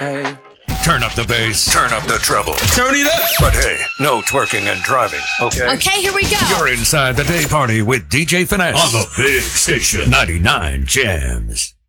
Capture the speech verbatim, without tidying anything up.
Hey. Turn up the bass. Turn up the treble. Turn it up. But hey, no twerking and driving, okay? Okay, here we go. You're inside the day party with D J Finesse on the big station. ninety-nine Jams.